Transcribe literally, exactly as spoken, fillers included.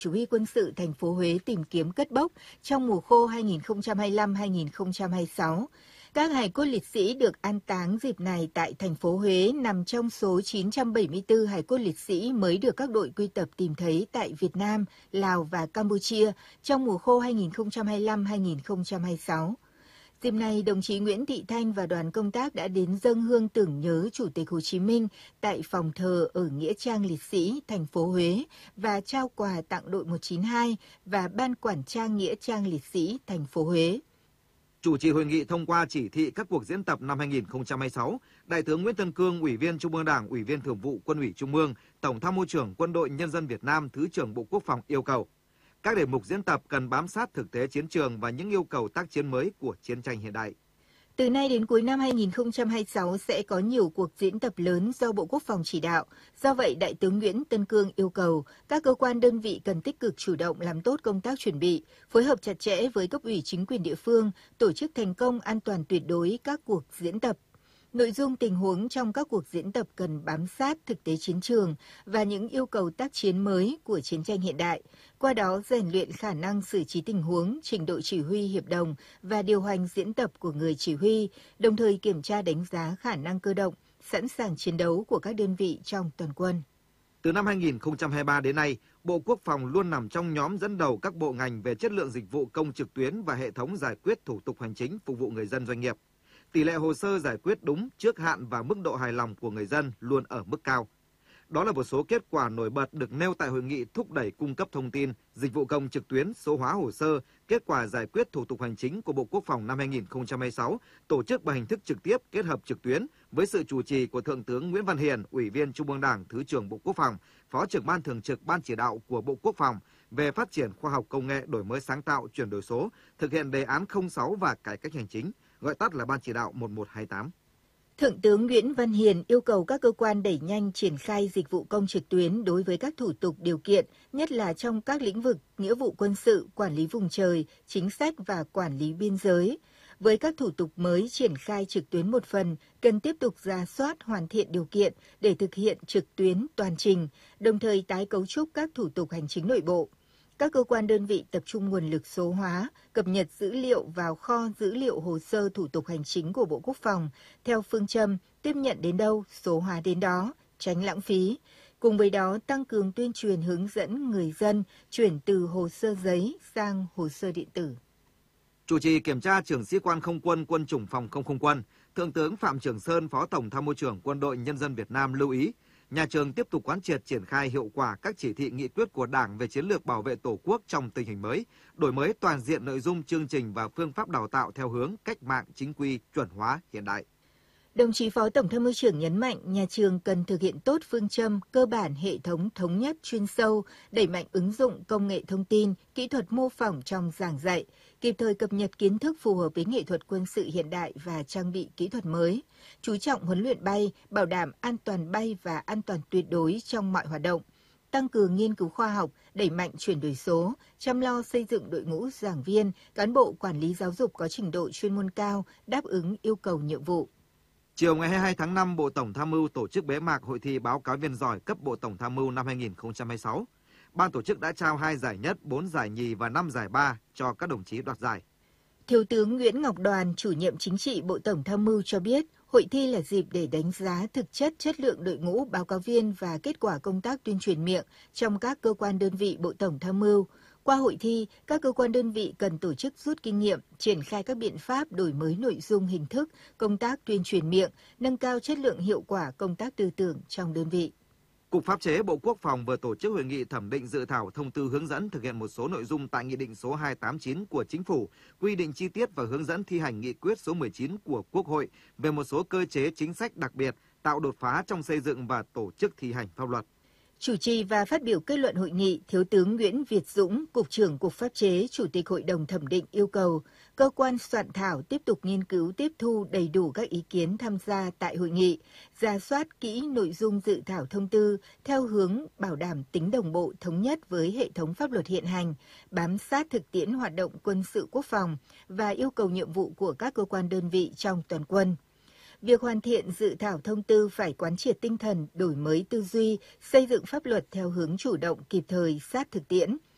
Chỉ huy quân sự thành phố Huế tìm kiếm cất bốc trong mùa khô hai nghìn không trăm hai mươi lăm hai nghìn không trăm hai mươi sáu. Các hài cốt liệt sĩ được an táng dịp này tại thành phố Huế nằm trong số chín trăm bảy mươi tư hài cốt liệt sĩ mới được các đội quy tập tìm thấy tại Việt Nam, Lào và Campuchia trong mùa khô hai nghìn không trăm hai mươi lăm hai nghìn không trăm hai mươi sáu. Dịp này, đồng chí Nguyễn Thị Thanh và đoàn công tác đã đến dâng hương tưởng nhớ Chủ tịch Hồ Chí Minh tại phòng thờ ở Nghĩa trang liệt sĩ, thành phố Huế và trao quà tặng đội một chín hai và Ban Quản trang Nghĩa trang liệt sĩ, thành phố Huế. Chủ trì hội nghị thông qua chỉ thị các cuộc diễn tập năm hai nghìn không trăm hai mươi sáu, Đại tướng Nguyễn Tân Cương, Ủy viên Trung ương Đảng, Ủy viên Thường vụ Quân ủy Trung ương, Tổng tham mưu trưởng Quân đội Nhân dân Việt Nam, Thứ trưởng Bộ Quốc phòng yêu cầu các đề mục diễn tập cần bám sát thực tế chiến trường và những yêu cầu tác chiến mới của chiến tranh hiện đại. Từ nay đến cuối năm hai nghìn không trăm hai mươi sáu sẽ có nhiều cuộc diễn tập lớn do Bộ Quốc phòng chỉ đạo. Do vậy, Đại tướng Nguyễn Tân Cương yêu cầu các cơ quan đơn vị cần tích cực chủ động làm tốt công tác chuẩn bị, phối hợp chặt chẽ với cấp ủy chính quyền địa phương, tổ chức thành công an toàn tuyệt đối các cuộc diễn tập. Nội dung tình huống trong các cuộc diễn tập cần bám sát thực tế chiến trường và những yêu cầu tác chiến mới của chiến tranh hiện đại, qua đó rèn luyện khả năng xử trí tình huống, trình độ chỉ huy hiệp đồng và điều hành diễn tập của người chỉ huy, đồng thời kiểm tra đánh giá khả năng cơ động, sẵn sàng chiến đấu của các đơn vị trong toàn quân. Từ năm hai nghìn không trăm hai mươi ba đến nay, Bộ Quốc phòng luôn nằm trong nhóm dẫn đầu các bộ ngành về chất lượng dịch vụ công trực tuyến và hệ thống giải quyết thủ tục hành chính phục vụ người dân doanh nghiệp. Tỷ lệ hồ sơ giải quyết đúng, trước hạn và mức độ hài lòng của người dân luôn ở mức cao. Đó là một số kết quả nổi bật được nêu tại hội nghị thúc đẩy cung cấp thông tin, dịch vụ công trực tuyến, số hóa hồ sơ, kết quả giải quyết thủ tục hành chính của Bộ Quốc phòng năm hai nghìn không trăm hai mươi sáu, tổ chức bằng hình thức trực tiếp kết hợp trực tuyến với sự chủ trì của Thượng tướng Nguyễn Văn Hiền, Ủy viên Trung ương Đảng, Thứ trưởng Bộ Quốc phòng, Phó trưởng Ban Thường trực Ban Chỉ đạo của Bộ Quốc phòng về phát triển khoa học công nghệ, đổi mới sáng tạo, chuyển đổi số, thực hiện đề án không sáu và cải cách hành chính, gọi tắt là Ban Chỉ đạo một một hai tám. Thượng tướng Nguyễn Văn Hiền yêu cầu các cơ quan đẩy nhanh triển khai dịch vụ công trực tuyến đối với các thủ tục điều kiện, nhất là trong các lĩnh vực nghĩa vụ quân sự, quản lý vùng trời, chính sách và quản lý biên giới. Với các thủ tục mới triển khai trực tuyến một phần, cần tiếp tục rà soát hoàn thiện điều kiện để thực hiện trực tuyến toàn trình, đồng thời tái cấu trúc các thủ tục hành chính nội bộ. Các cơ quan đơn vị tập trung nguồn lực số hóa, cập nhật dữ liệu vào kho dữ liệu hồ sơ thủ tục hành chính của Bộ Quốc phòng, theo phương châm tiếp nhận đến đâu, số hóa đến đó, tránh lãng phí. Cùng với đó, tăng cường tuyên truyền hướng dẫn người dân chuyển từ hồ sơ giấy sang hồ sơ điện tử. Chủ trì kiểm tra Trưởng sĩ quan không quân Quân chủng Phòng không không quân, Thượng tướng Phạm Trường Sơn, Phó Tổng tham mưu trưởng Quân đội Nhân dân Việt Nam lưu ý, nhà trường tiếp tục quán triệt triển khai hiệu quả các chỉ thị nghị quyết của Đảng về chiến lược bảo vệ Tổ quốc trong tình hình mới, đổi mới toàn diện nội dung chương trình và phương pháp đào tạo theo hướng cách mạng chính quy, chuẩn hóa, hiện đại. Đồng chí Phó Tổng tham mưu trưởng nhấn mạnh nhà trường cần thực hiện tốt phương châm cơ bản hệ thống thống nhất chuyên sâu, đẩy mạnh ứng dụng công nghệ thông tin, kỹ thuật mô phỏng trong giảng dạy, kịp thời cập nhật kiến thức phù hợp với nghệ thuật quân sự hiện đại và trang bị kỹ thuật mới, chú trọng huấn luyện bay, bảo đảm an toàn bay và an toàn tuyệt đối trong mọi hoạt động, tăng cường nghiên cứu khoa học, đẩy mạnh chuyển đổi số, chăm lo xây dựng đội ngũ giảng viên, cán bộ quản lý giáo dục có trình độ chuyên môn cao, đáp ứng yêu cầu nhiệm vụ. Chiều ngày hai mươi hai tháng năm, Bộ Tổng tham mưu tổ chức bế mạc hội thi báo cáo viên giỏi cấp Bộ Tổng tham mưu năm hai nghìn không trăm hai mươi sáu. Ban tổ chức đã trao hai giải nhất, bốn giải nhì và năm giải ba cho các đồng chí đoạt giải. Thiếu tướng Nguyễn Ngọc Đoàn, chủ nhiệm chính trị Bộ Tổng tham mưu cho biết, hội thi là dịp để đánh giá thực chất chất lượng đội ngũ báo cáo viên và kết quả công tác tuyên truyền miệng trong các cơ quan đơn vị Bộ Tổng tham mưu. Qua hội thi, các cơ quan đơn vị cần tổ chức rút kinh nghiệm, triển khai các biện pháp đổi mới nội dung hình thức, công tác tuyên truyền miệng, nâng cao chất lượng hiệu quả công tác tư tưởng trong đơn vị. Cục Pháp chế Bộ Quốc phòng vừa tổ chức hội nghị thẩm định dự thảo thông tư hướng dẫn thực hiện một số nội dung tại Nghị định số hai trăm tám mươi chín của Chính phủ, quy định chi tiết và hướng dẫn thi hành Nghị quyết số mười chín của Quốc hội về một số cơ chế chính sách đặc biệt, tạo đột phá trong xây dựng và tổ chức thi hành pháp luật. Chủ trì và phát biểu kết luận hội nghị, Thiếu tướng Nguyễn Việt Dũng, Cục trưởng Cục Pháp chế, Chủ tịch Hội đồng Thẩm định yêu cầu cơ quan soạn thảo tiếp tục nghiên cứu tiếp thu đầy đủ các ý kiến tham gia tại hội nghị, rà soát kỹ nội dung dự thảo thông tư theo hướng bảo đảm tính đồng bộ thống nhất với hệ thống pháp luật hiện hành, bám sát thực tiễn hoạt động quân sự quốc phòng và yêu cầu nhiệm vụ của các cơ quan đơn vị trong toàn quân. Việc hoàn thiện dự thảo thông tư phải quán triệt tinh thần đổi mới tư duy, xây dựng pháp luật theo hướng chủ động kịp thời sát thực tiễn,